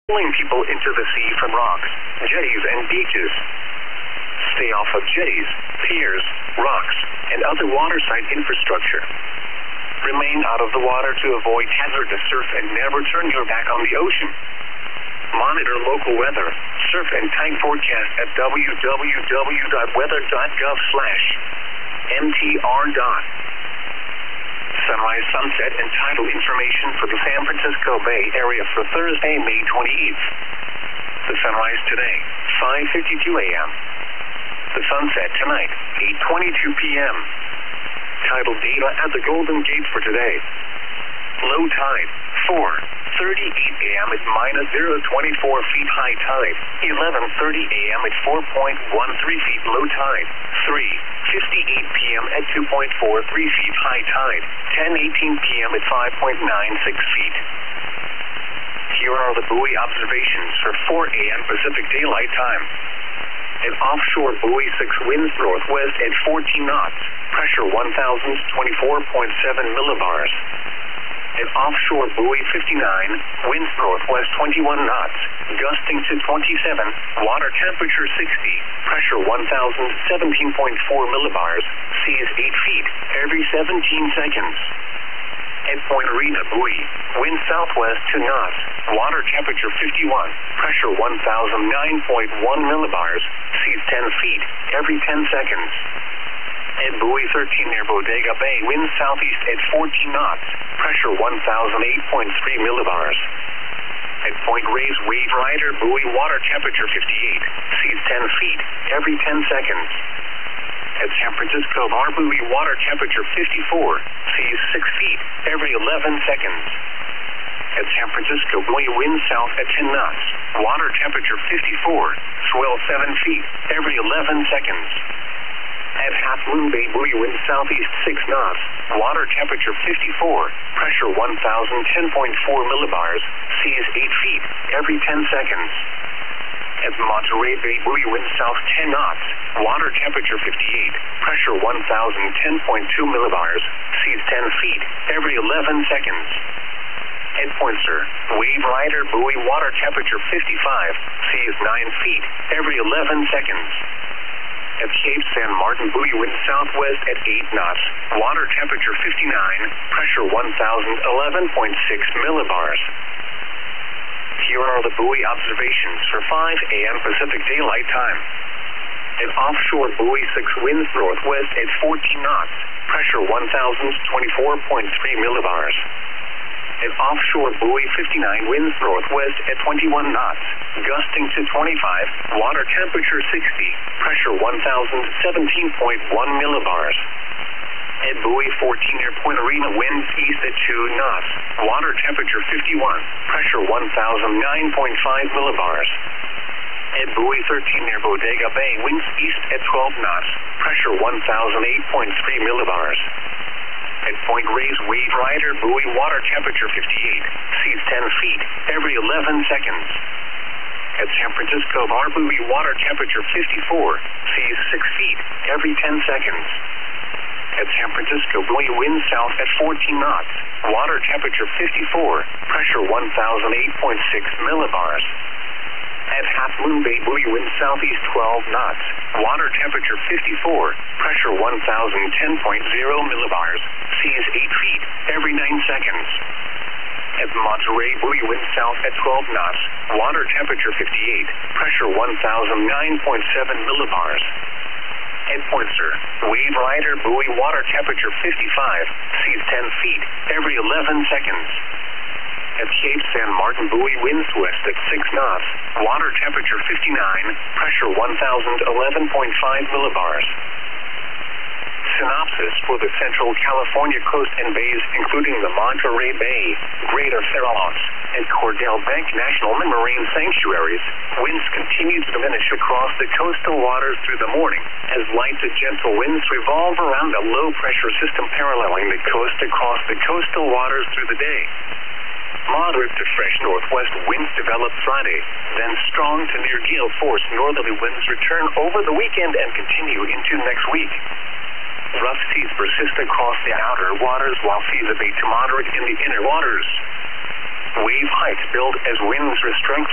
pulling people into the sea from rocks, jetties, and beaches. Stay off of jetties, piers, rocks, and other waterside infrastructure. Remain out of the water to avoid hazardous surf and never turn your back on the ocean. Monitor local weather, surf and tide forecast at www.weather.gov/mtr. Sunrise, sunset, and tidal information for the San Francisco Bay Area for Thursday, May 28th. The sunrise today, 5:52 a.m. The sunset tonight, 8:22 p.m. Tidal data at the Golden Gate for today. Low tide, 4:38 a.m. at -0.24 feet high tide, 11:30 a.m. at 4.13 feet low tide, 3:58 p.m. at 2.43 feet high tide, 10:18 p.m. at 5.96 feet. Here are the buoy observations for 4 a.m. Pacific Daylight Time. An offshore buoy 6 winds northwest at 14 knots, pressure 1,024.7 millibars. An offshore buoy 59, winds northwest 21 knots, gusting to 27, water temperature 60, pressure 1,017.4 millibars, seas 8 feet every 17 seconds. At Point Arena buoy, wind southwest 2 knots, water temperature 51, pressure 1,009.1 millibars, seas 10 feet every 10 seconds. At buoy 13 near Bodega Bay, wind southeast at 14 knots, pressure 1,008.3 millibars. At Point Reyes Wave Rider buoy, water temperature 58, seas 10 feet every 10 seconds. At San Francisco Bar buoy, water temperature 54, seas 6 feet every 11 seconds. At San Francisco buoy, wind south at 10 knots, water temperature 54, swell 7 feet every 11 seconds. At Half Moon Bay buoy, wind southeast 6 knots, water temperature 54, pressure 1,010.4 millibars, seas 8 feet every 10 seconds. At Monterey Bay buoy, wind south 10 knots, water temperature 58, pressure 1,010.2 millibars, seas 10 feet every 11 seconds. At Poinsett, Wave Rider buoy, water temperature 55, seas 9 feet every 11 seconds. At Cape San Martin buoy, wind southwest at 8 knots, water temperature 59, pressure 1,011.6 millibars. Here are the buoy observations for 5 a.m. Pacific Daylight Time. An offshore buoy 6 winds northwest at 14 knots, pressure 1,024.3 millibars. An offshore buoy 59 winds northwest at 21 knots, gusting to 25, water temperature 60, pressure 1,017.1 millibars. At buoy 14 near Point Arena, winds east at 2 knots, water temperature 51, pressure 1,009.5 millibars. At buoy 13 near Bodega Bay, winds east at 12 knots, pressure 1,008.3 millibars. At Point Reyes Wave Rider buoy, water temperature 58, seas 10 feet every 11 seconds. At San Francisco Bar buoy, water temperature 54, seas 6 feet every 10 seconds. At San Francisco buoy, wind south at 14 knots, water temperature 54, pressure 1,008.6 millibars. At Half Moon Bay buoy, wind southeast 12 knots, water temperature 54, pressure 1,010.0 millibars, seas 8 feet every 9 seconds. At Monterey buoy, wind south at 12 knots, water temperature 58, pressure 1,009.7 millibars. At Poinsett, Wave Rider buoy, water temperature 55, seas 10 feet every 11 seconds. At Cape San Martin buoy, winds west at 6 knots, water temperature 59, pressure 1,011.5 millibars. Synopsis for the Central California coast and bays, including the Monterey Bay, Greater Farallones, and Cordell Bank National Marine Sanctuaries, winds continue to diminish across the coastal waters through the morning, as light to gentle winds revolve around a low-pressure system paralleling the coast across the coastal waters through the day. Moderate to fresh northwest winds develop Friday, then strong to near gale force northerly winds return over the weekend and continue into next week. Rough seas persist across the outer waters while seas abate to moderate in the inner waters. Wave heights build as winds are strengthened.